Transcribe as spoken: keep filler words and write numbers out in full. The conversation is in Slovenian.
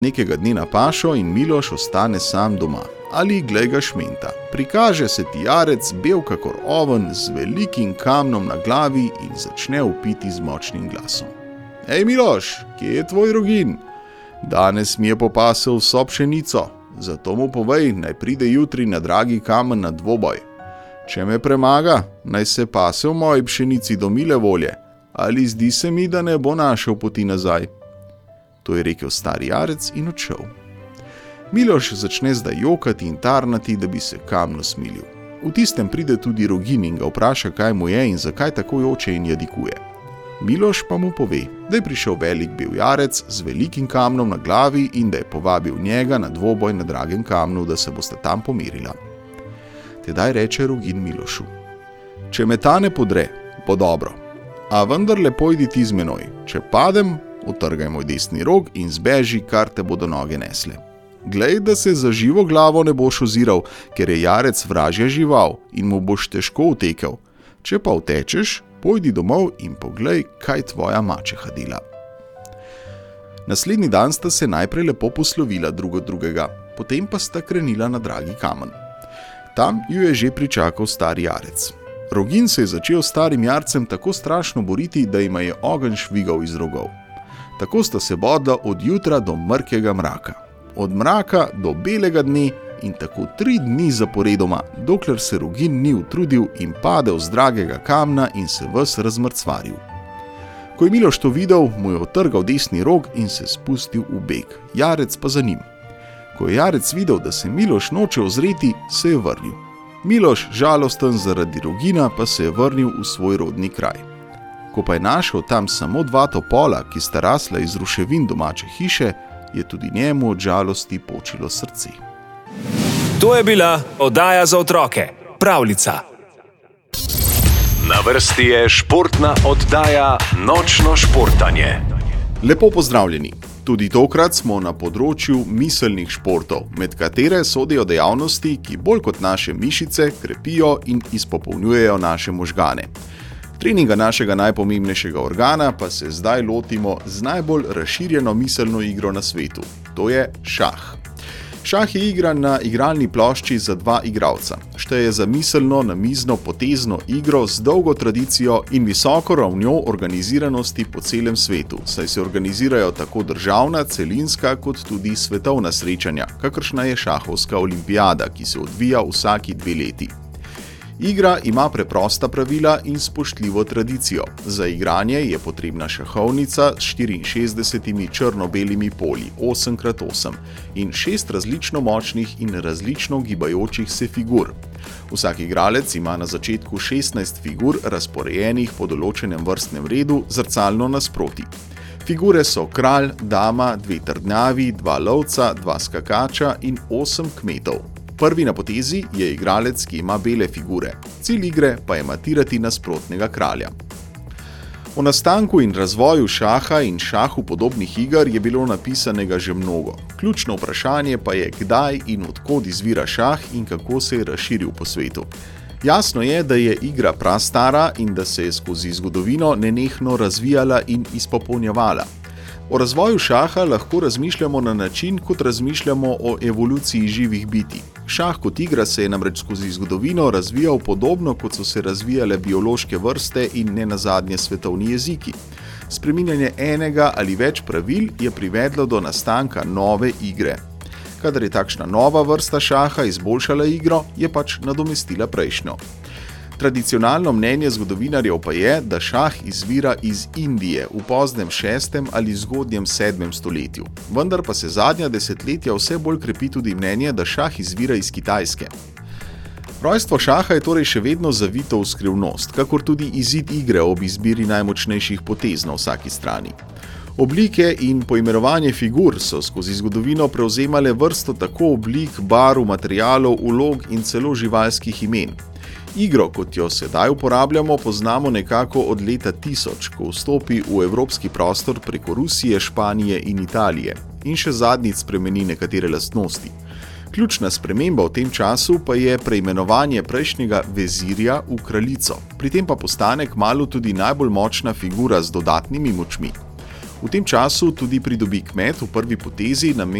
Nekega dne na pašo in Miloš ostane sam doma. Ali glej ga šmenta. Prikaže se ti jarec, bel kakor oven, z velikim kamnom na glavi in začne vpiti z močnim glasom. Ej, Miloš, kje je tvoj Rogin? Danes mi je popasel vso pšenico, zato mu povej, naj pride jutri na dragi kamen na dvoboj. Če me premaga, naj se pase v moji pšenici do mile volje, ali zdi se mi, da ne bo našel poti nazaj. To je rekel stari jarec in odšel. Miloš začne zdaj jokati in tarnati, da bi se kamnu smilil. V tistem pride tudi Rogin in ga vpraša, kaj mu je in zakaj tako joče in jadikuje. Miloš pa mu pove, da je prišel velik bel jarec z velikim kamnom na glavi in da je povabil njega na dvoboj na dragem kamnu, da se bosta tam pomirila. Tedaj reče Rogin Milošu: Če me ta ne podre, bo dobro, a vendarle pojdi ti z menoj. Če padem, utrgaj moj desni rog in zbeži, kar te bodo noge nesle. Glej, da se za živo glavo ne boš oziral, ker je jarec vražja žival in mu boš težko utekel. Če pa utečeš, pojdi domov in poglej, kaj tvoja mačeha dela. Naslednji dan sta se najprej lepo poslovila drug od drugega, potem pa sta krenila na dragi kamen. Tam ju je že pričakal stari jarec. Rogin se je začel s starim jarcem tako strašno boriti, da jima je ogenj švigal iz rogov. Tako sta se bodla od jutra do mrkega mraka, od mraka do belega dne in tako tri dni zaporedoma, dokler se Rogin ni utrudil in padel z dragega kamna in se ves razmrcvaril. Ko je Miloš to videl, mu je utrgal desni rog in se spustil v beg, jarec pa za njim. Ko je jarec videl, da se Miloš noče ozreti, se je vrnil. Miloš, žalosten zaradi Rogina, pa se je vrnil v svoj rodni kraj. Ko pa je našel tam samo dva topola, ki sta rasla iz ruševin domače hiše, je tudi njemu od žalosti počilo srce. To je bila oddaja za otroke, Pravljica. Na vrsti je športna oddaja Nočno športanje. Lepo pozdravljeni. Tudi tokrat smo na področju miselnih športov, med katere sodijo dejavnosti, ki bolj kot naše mišice krepijo in izpopolnjujejo naše možgane. Treninga našega najpomembnejšega organa pa se zdaj lotimo z najbolj razširjeno miselno igro na svetu. To je šah. Šah je igra na igralni plošči za dva igralca. Šteje za miselno, namizno, potezno igro z dolgo tradicijo in visoko ravnjo organiziranosti po celem svetu, saj se organizirajo tako državna, celinska kot tudi svetovna srečanja, kakršna je šahovska olimpijada, ki se odvija vsaki dve leti. Igra ima preprosta pravila in spoštljivo tradicijo. Za igranje je potrebna šahovnica s štiriinšestdesetimi črno-belimi polji osem krat osem in šest različno močnih in različno gibajočih se figur. Vsak igralec ima na začetku šestnajst figur razporejenih po določenem vrstnem redu zrcalno nasproti. Figure so kralj, dama, dve trdnjavi, dva lovca, dva skakača in osem kmetov. Prvi na potezi je igralec, ki ima bele figure. Cilj igre pa je matirati nasprotnega kralja. O nastanku in razvoju šaha in šahu podobnih iger je bilo napisanega že mnogo. Ključno vprašanje pa je, kdaj in od kod izvira šah in kako se je razširil po svetu. Jasno je, da je igra prastara in da se je skozi zgodovino nenehno razvijala in izpopolnjevala. O razvoju šaha lahko razmišljamo na način, kot razmišljamo o evoluciji živih bitij. Šah kot igra se je namreč skozi zgodovino razvijal podobno, kot so se razvijale biološke vrste in nenazadnje svetovni jeziki. Spreminjanje enega ali več pravil je privedlo do nastanka nove igre. Kadar je takšna nova vrsta šaha izboljšala igro, je pač nadomestila prejšnjo. Tradicionalno mnenje zgodovinarjev pa je, da šah izvira iz Indije v poznem šestem ali zgodnjem sedmem stoletju. Vendar pa se zadnja desetletja vse bolj krepi tudi mnenje, da šah izvira iz Kitajske. Rojstvo šaha je torej še vedno zavito v skrivnost, kakor tudi izid igre ob izbiri najmočnejših potez na vsaki strani. Oblike in poimenovanje figur so skozi zgodovino prevzemale vrsto tako oblik, barv, materialov, vlog in celo živalskih imen. Igro, kot jo sedaj uporabljamo, poznamo nekako od leta tisoč, ko vstopi v evropski prostor preko Rusije, Španije in Italije in še zadnjič spremeni nekatere lastnosti. Ključna sprememba v tem času pa je preimenovanje prejšnjega vezirja v kraljico, pri tem pa postane kmalu tudi najbolj močna figura z dodatnimi močmi. V tem času tudi pridobi kmet v prvi potezi namesto